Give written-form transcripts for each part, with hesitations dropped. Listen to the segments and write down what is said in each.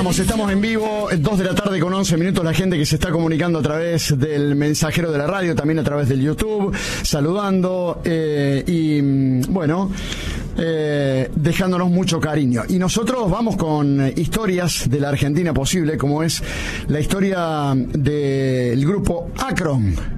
Estamos en vivo, 2 de la tarde con 11 minutos, la gente que se está comunicando a través del mensajero de la radio, también a través del YouTube, saludando dejándonos mucho cariño. Y nosotros vamos con historias de la Argentina posible, como es la historia del grupo Akron,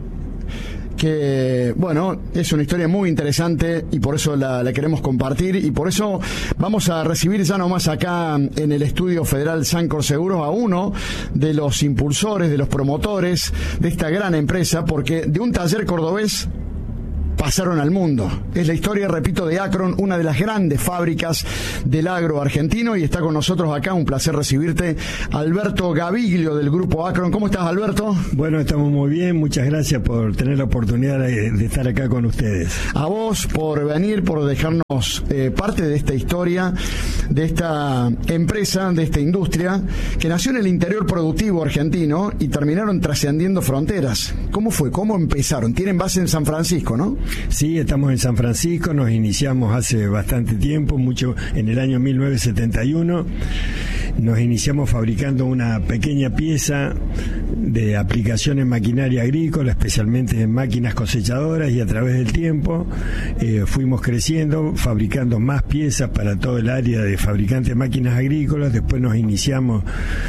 que, es una historia muy interesante y por eso la queremos compartir, y por eso vamos a recibir ya nomás acá en el Estudio Federal Sancor Seguros a uno de los impulsores, de los promotores de esta gran empresa, porque de un taller cordobés pasaron al mundo. Es la historia, repito, de Akron, una de las grandes fábricas del agro argentino, y está con nosotros acá, un placer recibirte, Alberto Gaviglio del grupo Akron. ¿Cómo estás, Alberto? Bueno, estamos muy bien, muchas gracias por tener la oportunidad de estar acá con ustedes. A vos por venir, por dejarnos parte de esta historia, de esta empresa, de esta industria, que nació en el interior productivo argentino y terminaron trascendiendo fronteras. ¿Cómo fue? ¿Cómo empezaron? Tienen base en San Francisco, ¿no? Sí, estamos en San Francisco, nos iniciamos hace bastante tiempo, en el año 1971. Nos iniciamos fabricando una pequeña pieza de aplicación en maquinaria agrícola, especialmente en máquinas cosechadoras, y a través del tiempo fuimos creciendo, fabricando más piezas para todo el área de fabricantes de máquinas agrícolas. Después nos iniciamos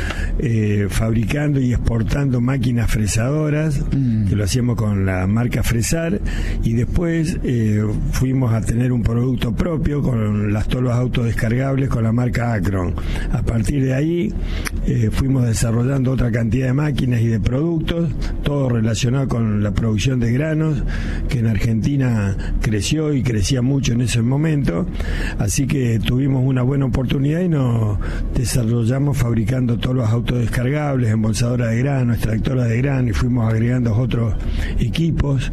fabricando y exportando máquinas fresadoras, que lo hacíamos con la marca Fresar, y después fuimos a tener un producto propio con las tolvas autodescargables con la marca Akron. A partir de ahí fuimos desarrollando otra cantidad de máquinas y de productos, todo relacionado con la producción de granos, que en Argentina creció y crecía mucho en ese momento, así que tuvimos una buena oportunidad y nos desarrollamos fabricando tolvas autodescargables, embolsadoras de grano, extractoras de grano, y fuimos agregando otros equipos,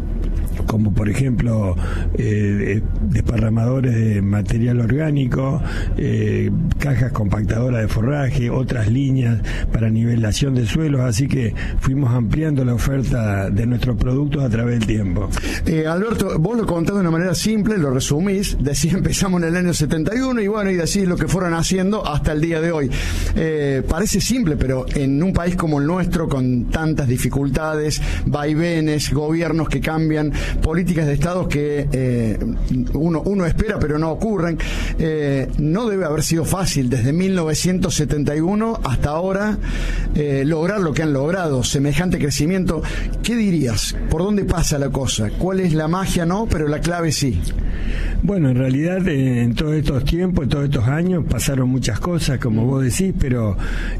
como por ejemplo desparramadores de material orgánico, cajas compactadoras de forraje, otras líneas para nivelación de suelos, así que fuimos ampliando la oferta de nuestros productos a través del tiempo. Alberto, vos lo contás de una manera simple, lo resumís, decís empezamos en el año 71 y decís lo que fueron haciendo hasta el día de hoy. Parece simple, pero en un país como el nuestro, con tantas dificultades, vaivenes, gobiernos que cambian, políticas de Estado que uno espera pero no ocurren, no debe haber sido fácil desde 1971 hasta ahora lograr lo que han logrado, semejante crecimiento. ¿Qué dirías? ¿Por dónde pasa la cosa? ¿Cuál es la magia? No, pero la clave sí. Bueno, en realidad en todos estos tiempos, en todos estos años pasaron muchas cosas, como vos decís, pero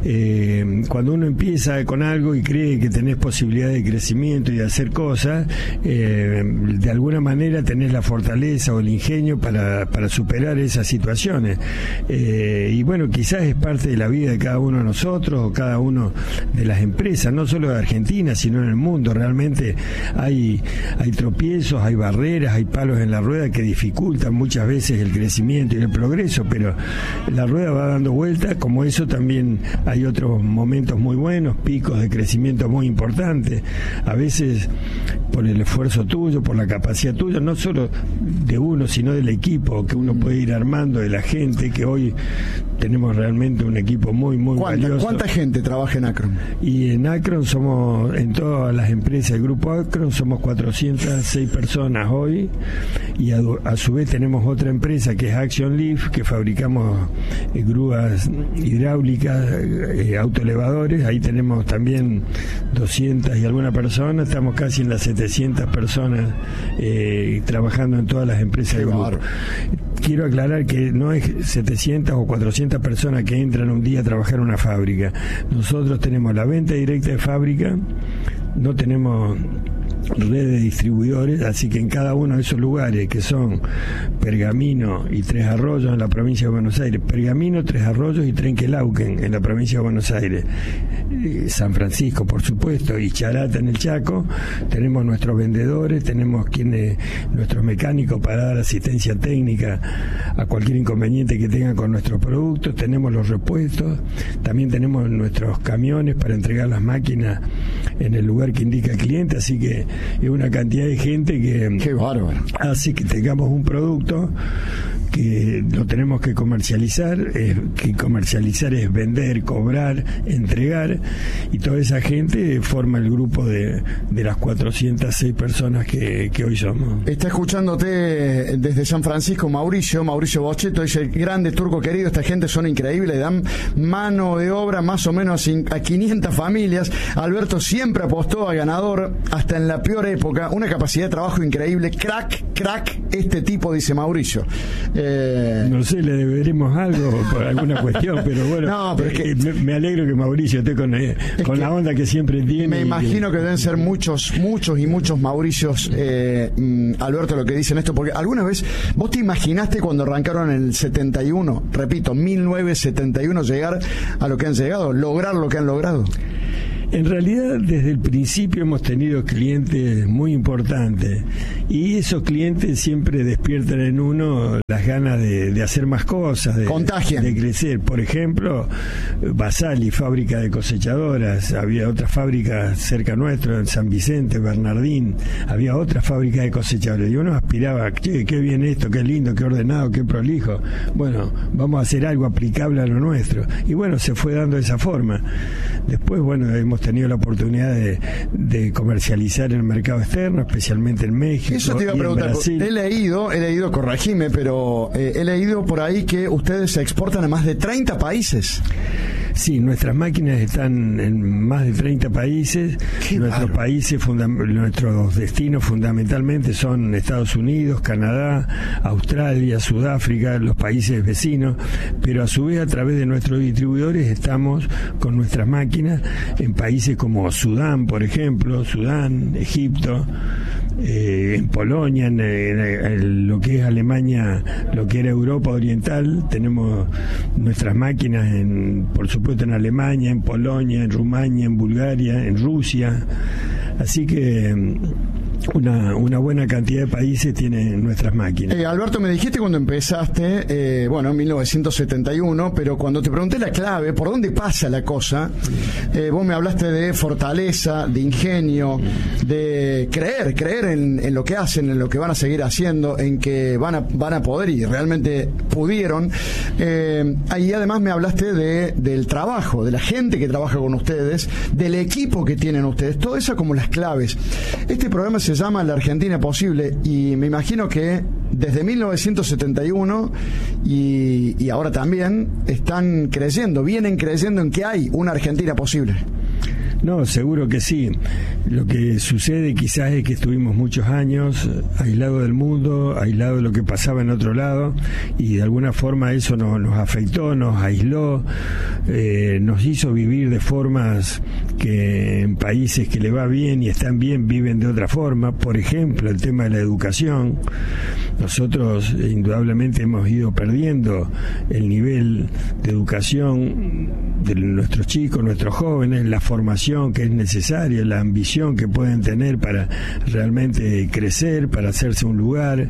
cuando uno empieza con algo y cree que tenés posibilidad de crecimiento y de hacer cosas, de alguna manera tenés la fortaleza o el ingenio para superar esas situaciones, y bueno, quizás es parte de la vida de cada uno de nosotros o cada uno de las empresas, no solo de Argentina sino en el mundo. Realmente hay tropiezos, hay barreras, hay palos en la rueda que dificultan muchas veces el crecimiento y el progreso, pero la rueda va dando vueltas. Como eso también hay otros momentos muy buenos, picos de crecimiento muy importantes, a veces por el esfuerzo tuyo, por la capacidad tuya, no solo de uno sino del equipo que uno puede ir armando, de la gente, que hoy tenemos realmente un equipo muy valioso. ¿Cuánta gente trabaja en Akron? Y en Akron somos, en todas las empresas del grupo Akron, somos 406 personas hoy, y a su vez tenemos otra empresa que es Action Lift, que fabricamos grúas hidráulicas, autoelevadores. Ahí tenemos también 200 y alguna persona, estamos casi en las 700 personas trabajando en todas las empresas del grupo. Quiero aclarar que no es 700 o 400 personas que entran un día a trabajar en una fábrica. Nosotros tenemos la venta directa de fábrica, no tenemos red de distribuidores, así que en cada uno de esos lugares, que son Pergamino y Tres Arroyos en la provincia de Buenos Aires, Pergamino, Tres Arroyos y Trenquelauquen en la provincia de Buenos Aires, San Francisco por supuesto, y Charata en el Chaco, tenemos nuestros vendedores, tenemos nuestros mecánicos para dar asistencia técnica a cualquier inconveniente que tengan con nuestros productos, tenemos los repuestos, también tenemos nuestros camiones para entregar las máquinas en el lugar que indica el cliente, así que es una cantidad de gente que qué bárbaro hace que tengamos un producto que lo tenemos que comercializar, que comercializar es vender, cobrar, entregar, y toda esa gente forma el grupo de las 406 personas que hoy somos. Está escuchándote desde San Francisco Mauricio Bocheto, dice: grande Turco querido, esta gente son increíbles, dan mano de obra más o menos a 500 familias. Alberto siempre apostó a ganador hasta en la peor época, una capacidad de trabajo increíble, crack este tipo, dice Mauricio. No sé, le deberemos algo por alguna cuestión, pero bueno, no, pero es que, me alegro que Mauricio esté con la onda que siempre tiene. Me imagino que deben ser muchos Mauricios, Alberto, lo que dicen esto, porque alguna vez vos te imaginaste cuando arrancaron en el 71, repito, 1971, llegar a lo que han llegado, lograr lo que han logrado. En realidad, desde el principio hemos tenido clientes muy importantes, y esos clientes siempre despiertan en uno las ganas de hacer más cosas, de crecer. Por ejemplo, Basali, fábrica de cosechadoras, había otra fábrica cerca nuestro, en San Vicente, Bernardín, había otra fábrica de cosechadoras, y uno aspiraba: qué bien esto, qué lindo, qué ordenado, qué prolijo. Bueno, vamos a hacer algo aplicable a lo nuestro. Y bueno, se fue dando de esa forma. Después, bueno, hemos tenido la oportunidad de comercializar en el mercado externo, especialmente en México. Eso te iba a preguntar. He leído, corregime, pero he leído por ahí que ustedes se exportan a más de 30 países. Sí, nuestras máquinas están en más de 30 países. Nuestros destinos fundamentalmente son Estados Unidos, Canadá, Australia, Sudáfrica, los países vecinos, pero a su vez, a través de nuestros distribuidores, estamos con nuestras máquinas en países como Sudán, por ejemplo, Egipto, en Polonia, en lo que es Alemania, lo que era Europa Oriental. Tenemos nuestras máquinas por supuesto en Alemania, en Polonia, en Rumania, en Bulgaria, en Rusia. Así que una buena cantidad de países tienen nuestras máquinas. Alberto, me dijiste cuando empezaste, en 1971, pero cuando te pregunté la clave, ¿por dónde pasa la cosa? Vos me hablaste de fortaleza, de ingenio, de creer en lo que hacen, en lo que van a seguir haciendo, en que van a poder, y realmente pudieron. Ahí además me hablaste del trabajo, de la gente que trabaja con ustedes, del equipo que tienen ustedes, todo eso como las claves. Este programa se llama La Argentina Posible, y me imagino que desde 1971 y ahora también vienen creyendo en que hay una Argentina posible. No, seguro que sí. Lo que sucede quizás es que estuvimos muchos años aislados del mundo, aislados de lo que pasaba en otro lado, y de alguna forma eso nos afectó, nos aisló, nos hizo vivir de formas que en países que le va bien y están bien viven de otra forma. Por ejemplo, el tema de la educación. Nosotros indudablemente hemos ido perdiendo el nivel de educación de nuestros chicos, nuestros jóvenes, la formación que es necesaria, la ambición que pueden tener para realmente crecer, para hacerse un lugar.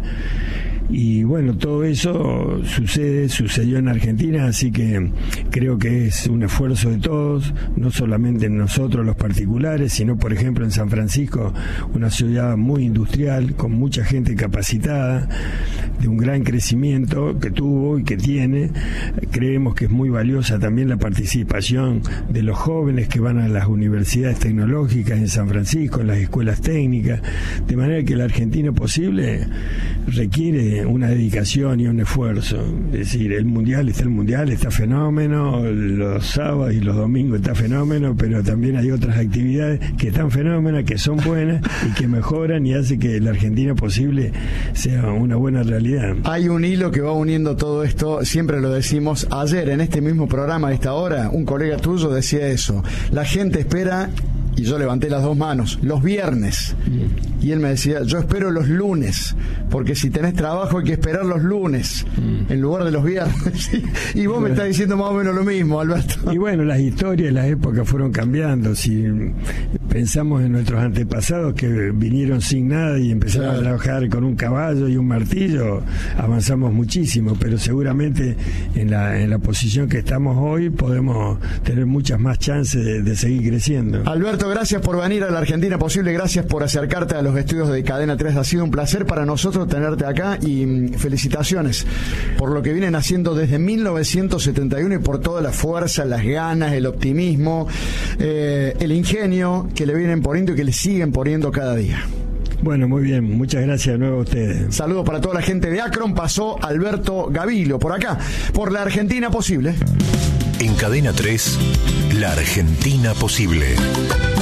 Y bueno, todo eso sucedió en Argentina, así que creo que es un esfuerzo de todos, no solamente nosotros los particulares, sino por ejemplo en San Francisco, una ciudad muy industrial, con mucha gente capacitada, de un gran crecimiento que tuvo y que tiene. Creemos que es muy valiosa también la participación de los jóvenes que van a las universidades tecnológicas en San Francisco, en las escuelas técnicas, de manera que la Argentina Posible requiere una dedicación y un esfuerzo. Es decir, el mundial está fenómeno, los sábados y los domingos está fenómeno, pero también hay otras actividades que están fenómenas, que son buenas y que mejoran y hace que la Argentina Posible sea una buena realidad. Hay un hilo que va uniendo todo esto, siempre lo decimos. Ayer en este mismo programa a esta hora, un colega tuyo decía eso: la gente espera, y yo levanté las dos manos, los viernes. Y él me decía: yo espero los lunes, porque si tenés trabajo hay que esperar los lunes en lugar de los viernes. Y vos me estás diciendo más o menos lo mismo, Alberto. Y bueno, las historias, las épocas fueron cambiando. Si pensamos en nuestros antepasados que vinieron sin nada y empezaron a trabajar con un caballo y un martillo, avanzamos muchísimo, pero seguramente en la posición que estamos hoy podemos tener muchas más chances de seguir creciendo. Alberto, gracias por venir a La Argentina Posible, gracias por acercarte a los los estudios de Cadena 3. Ha sido un placer para nosotros tenerte acá y felicitaciones por lo que vienen haciendo desde 1971 y por toda la fuerza, las ganas, el optimismo, el ingenio que le vienen poniendo y que le siguen poniendo cada día. Bueno, muy bien, muchas gracias de nuevo a ustedes. Saludos para toda la gente de Akron. Pasó Alberto Gavilio por acá, por La Argentina Posible. En Cadena 3, La Argentina Posible.